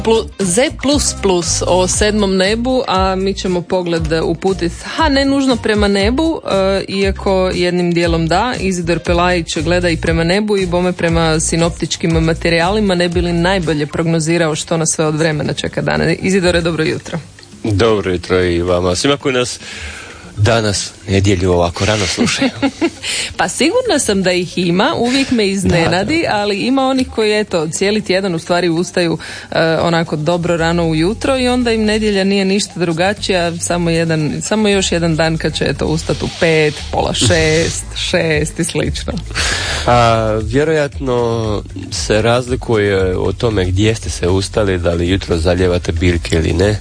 Z++ o 7. nebu, a mi ćemo pogled uputiti, ne nužno prema nebu, iako jednim dijelom da. Izidor Pelajić gleda i prema nebu i bome prema sinoptičkim materijalima, ne bi li najbolje prognozirao što nas sve od vremena čeka dana. Izidore, dobro jutro. Dobro jutro i vama, svima koji nas danas nedjelju ovako rano slušaju. Pa sigurna sam da ih ima, uvijek me iznenadi, ali ima onih koji cijeli tjedan u stvari ustaju onako dobro rano ujutro i onda im nedjelja nije ništa drugačija, samo još jedan dan kad će ustati u 5, pola 6, 6 i slično. Vjerojatno se razlikuje o tome gdje ste se ustali, da li jutro zaljevate biljke ili ne,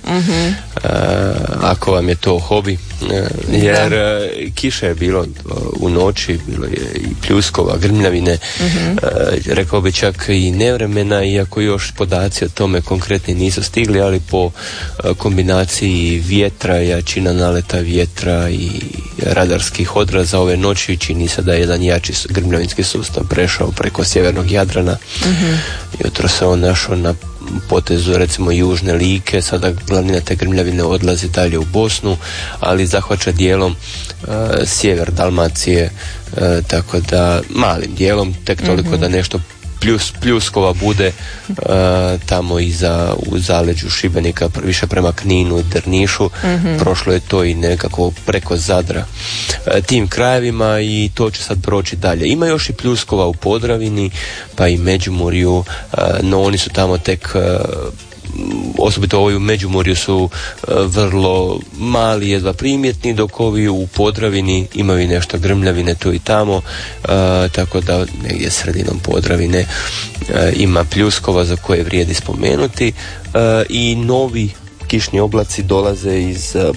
ako vam je to hobi. Jer kiša je bilo u noći, bilo je i pljuskova, grmljavine, rekao bi čak i nevremena, iako još podaci o tome konkretni nisu stigli, ali po kombinaciji vjetra, jačina naleta vjetra i radarskih odraza ove noći čini se da je jedan jači grmljavinski sustav prešao preko sjevernog Jadrana. Jutro se on našao na potezu recimo južne Like, sada glavnina te grmljavine odlazi dalje u Bosnu, ali zahvaća dijelom sjever Dalmacije, tako da malim dijelom, tek toliko da nešto pljuskova bude tamo u zaleđu Šibenika, više prema Kninu i Drnišu. Prošlo je to i nekako preko Zadra tim krajevima i to će sad proći dalje. Ima još i pljuskova u Podravini, pa i Međimurju, no oni su tamo tek osobito ovi u Međimurju su vrlo mali, jedva primjetni, dok ovi u Podravini imaju nešto grmljavine tu i tamo, tako da negdje sredinom Podravine ima pljuskova za koje vrijedi spomenuti, i novi kišni oblaci dolaze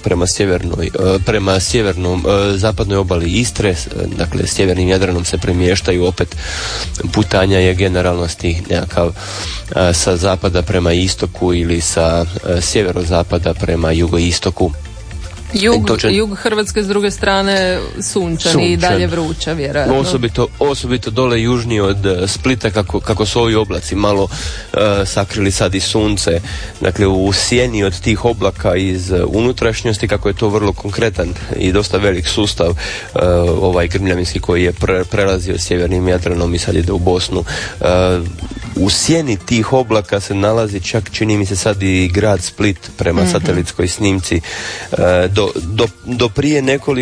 prema zapadnoj obali Istre, dakle sjevernim Jadranom se premještaju, opet putanja je generalno nekakav sa zapada prema istoku ili sa sjeverozapada prema jugoistoku. Jug Hrvatske s druge strane sunčan i dalje vruća, vjerojatno. Osobito dole južnije od Splita, kako su ovi oblaci malo sakrili sad i sunce. Dakle, u sjeni od tih oblaka iz unutrašnjosti, kako je to vrlo konkretan i dosta velik sustav, ovaj grmljavinski koji je prelazio sjevernim Jadranom i sad ide u Bosnu. U sjeni tih oblaka se nalazi čak, čini mi se sad, i grad Split prema satelitskoj snimci. Do prije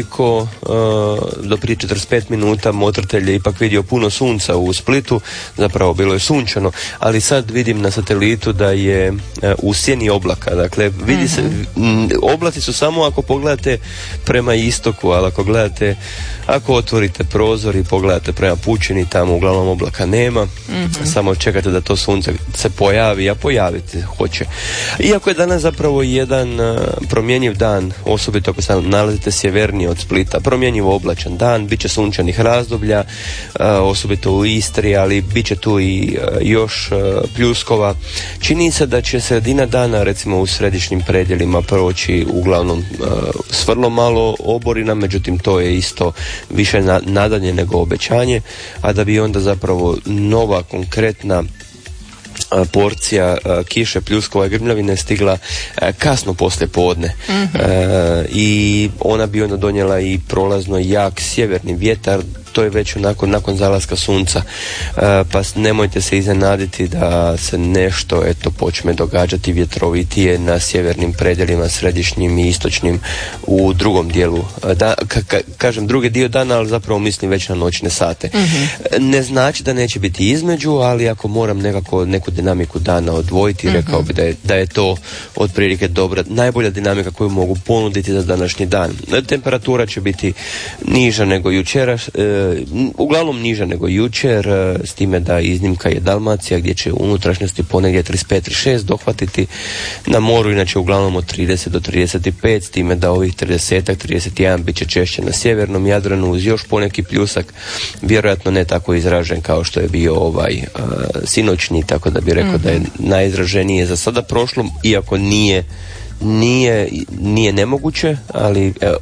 45 minuta motritelj je ipak vidio puno sunca u Splitu, zapravo bilo je sunčano, ali sad vidim na satelitu da je u sjeni oblaka. Dakle, vidi se, oblaci su samo ako pogledate prema istoku, ali ako otvorite prozor i pogledate prema pučini, tamo uglavnom oblaka nema, samo čekate da to sunce se pojavi, a pojaviti hoće. Iako je danas zapravo jedan promjenjiv dan, osobito ako se nalazite sjevernije od Splita, promjenjivo oblačan dan, bit će sunčanih razdoblja, osobito u Istri, ali bit će tu i još pljuskova. Čini se da će sredina dana, recimo u središnjim predjelima, proći uglavnom s vrlo malo oborina, međutim to je isto više nadanje nego obećanje, a da bi onda zapravo nova konkretna porcija kiše, pljuskova i grmljavine stigla kasno poslije podne, i ona bi onda donijela i prolazno jak sjeverni vjetar. To je već nakon zalaska sunca, pa nemojte se iznenaditi da se nešto počne događati vjetrovitije na sjevernim predjelima, središnjim i istočnim u drugom dijelu. Kažem drugi dio dana, ali zapravo mislim već na noćne sate. Ne znači da neće biti između, ali ako moram neku dinamiku dana odvojiti, rekao bi da je to otprilike najbolja dinamika koju mogu ponuditi za današnji dan. Temperatura će biti niža nego jučeraš, uglavnom niža nego jučer, s time da iznimka je Dalmacija, gdje će u unutrašnjosti ponegdje 35-36 dohvatiti, na moru inače uglavnom od 30 do 35, s time da ovih 30-31 bit će češće na sjevernom Jadranu uz još poneki pljusak, vjerojatno ne tako izražen kao što je bio sinoćni, tako da bi rekao da je najizraženije za sada prošlo, iako nije nemoguće, ali opet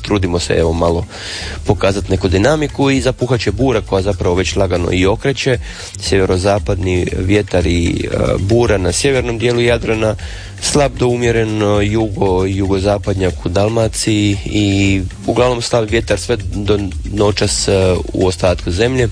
trudimo se evo malo pokazati neku dinamiku i zapuhat će bura koja zapravo već lagano i okreće. Sjeverozapadni vjetar i bura na sjevernom dijelu Jadrana, slab do umjeren jugozapadnjak u Dalmaciji i uglavnom slab vjetar sve do noćas u ostatku zemlje.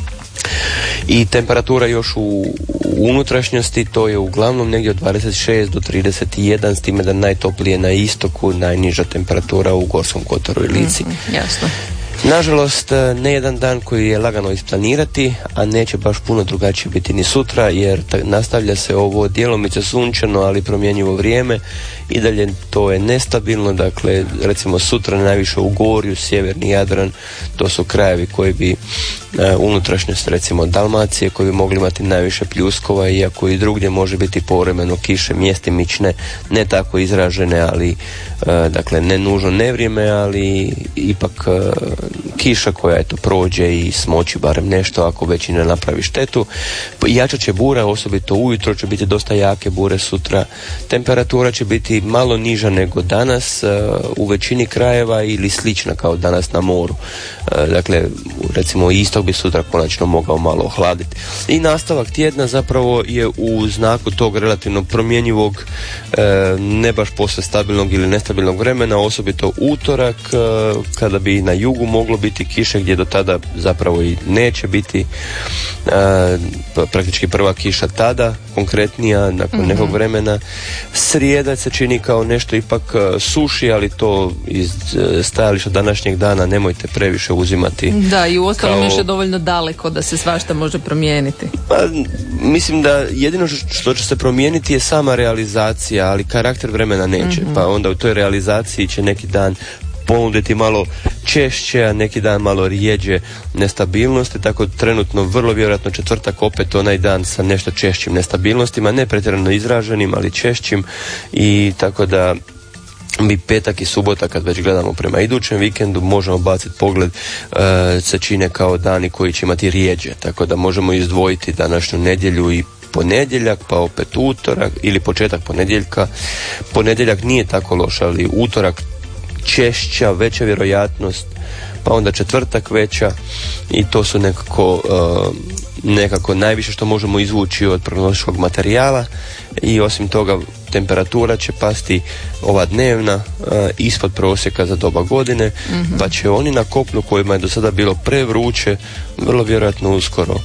I temperatura još u unutrašnjosti, to je uglavnom negdje od 26 do 31, s time da najtoplije na istoku, najniža temperatura u Gorskom kotaru i Lici. Jasno. Nažalost, ne jedan dan koji je lagano isplanirati, a neće baš puno drugačije biti ni sutra, jer nastavlja se ovo djelomice sunčano, ali promjenjivo vrijeme. I dalje to je nestabilno, dakle, recimo sutra najviše u Gorju, sjeverni Jadran, to su krajevi koji bi unutrašnjost, recimo Dalmacije, koji bi mogli imati najviše pljuskova, iako i drugdje može biti povremeno kiše, mjestimične, ne tako izražene, ali dakle, ne nužno nevrijeme, ali ipak kiša koja eto prođe i smoći barem nešto ako već i ne napravi štetu. Jačat će bura, osobito ujutro će biti dosta jake bure sutra. Temperatura će biti malo niža nego danas u većini krajeva ili slična kao danas na moru. Dakle, recimo istok bi sutra konačno mogao malo ohladiti. I nastavak tjedna zapravo je u znaku tog relativno promjenjivog, ne baš posve stabilnog ili nestabilnog vremena, osobito utorak, kada bi na jugu moglo biti kiše, gdje do tada zapravo i neće biti, praktički prva kiša tada, konkretnija nakon nekog vremena. Srijeda se čini kao nešto ipak suši, ali to iz stajališta današnjeg dana nemojte previše uzimati. Da, i uostalom još je dovoljno daleko da se svašta može promijeniti. Pa, mislim da jedino što će se promijeniti je sama realizacija, ali karakter vremena neće. Pa onda u toj realizaciji će neki dan ponuditi malo češće, a neki dan malo rijeđe nestabilnosti, tako trenutno vrlo vjerojatno četvrtak opet onaj dan sa nešto češćim nestabilnostima, ne pretjerano izraženim, ali češćim, i tako da mi petak i subota, kad već gledamo prema idućem vikendu, možemo baciti pogled, se čine kao dani koji će imati rijeđe, tako da možemo izdvojiti današnju nedjelju i ponedjeljak, pa opet utorak ili početak ponedjeljka. Ponedjeljak nije tako loš, ali utorak češća, veća vjerojatnost, pa onda četvrtak veća, i to su nekako najviše što možemo izvući od prognostičkog materijala. I osim toga temperatura će pasti ova dnevna ispod prosjeka za doba godine, pa će oni na kopnu kojima je do sada bilo prevruće vrlo vjerojatno uskoro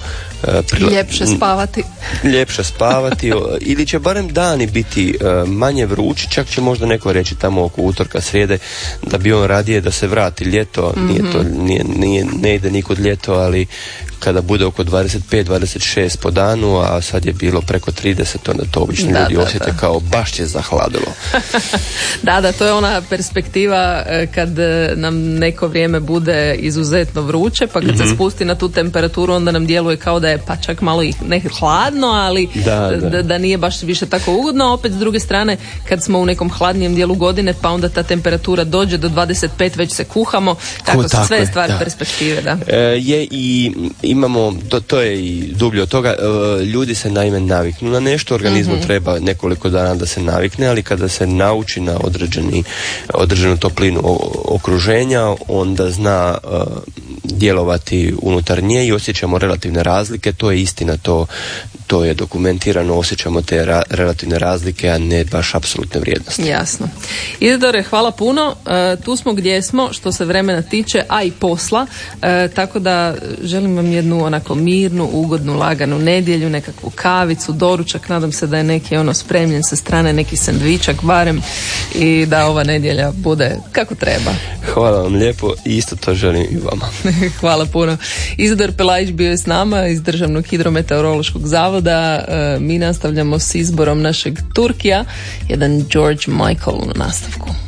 ljepše spavati ili će barem dani biti manje vrući, čak će možda neko reći tamo oko utorka, srijede da bi on radije da se vrati ljeto, ne ide nikud ljeto, ali kada bude oko 25-26 po danu, a sad je bilo preko 30, onda to obično ljudi osjete kao baš će zahladilo. Da, to je ona perspektiva kad nam neko vrijeme bude izuzetno vruće, pa kad se spusti na tu temperaturu, onda nam djeluje kao da je pa čak malo i ne hladno, ali da nije baš više tako ugodno, a opet s druge strane kad smo u nekom hladnijem dijelu godine, pa onda ta temperatura dođe do 25, već se kuhamo, tako su sve stvari perspektive. Da. Je i imamo, to je i dublje od toga, ljudi se naime naviknu na nešto, organizmu treba nekoliko dana da se navikne, ali kada se nauči na određenu toplinu okruženja, onda zna djelovati unutar nje i osjećamo relativne razlike, to je istina, to je dokumentirano, osjećamo te relativne razlike, a ne baš apsolutne vrijednosti. Jasno. Izidore, hvala puno. Tu smo gdje smo, što se vremena tiče, a i posla, tako da želim vam jednu onako mirnu, ugodnu, laganu nedjelju, nekakvu kavicu, doručak, nadam se da je neki spremljen sa strane, neki sendvičak barem, i da ova nedjelja bude kako treba. Hvala vam lijepo i isto to želim i vama. Hvala puno. Izidor Pelajić bio je s nama iz Državnog hidrometeorološkog zavoda. Mi nastavljamo s izborom našeg Turkija, jedan George Michael u nastavku.